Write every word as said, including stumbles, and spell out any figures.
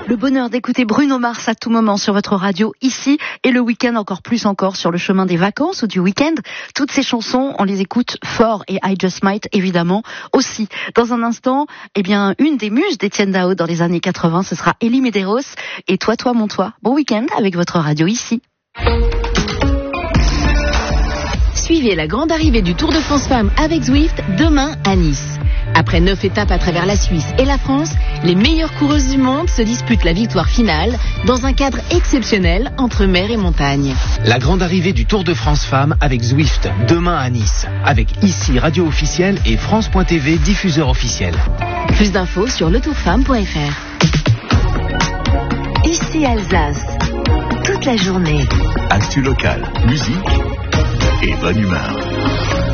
Le bonheur d'écouter Bruno Mars à tout moment sur votre radio ici et le week-end encore plus encore sur le chemin des vacances ou du week-end. Toutes ces chansons, on les écoute fort et I Just Might évidemment aussi. Dans un instant, eh bien, une des muses d'Étienne Dao dans les années quatre-vingts, ce sera Elie Medeiros et Toi, Toi, Mon Toi. Bon week-end avec votre radio ici. Suivez la grande arrivée du Tour de France Femmes avec Zwift demain à Nice. Après neuf étapes à travers la Suisse et la France, les meilleures coureuses du monde se disputent la victoire finale dans un cadre exceptionnel entre mer et montagne. La grande arrivée du Tour de France Femmes avec Zwift demain à Nice. Avec ici radio officielle et France point T V diffuseur officiel. Plus d'infos sur le tour femme point f r. Ici Alsace. Toute la journée. Actu local, musique et bonne humeur.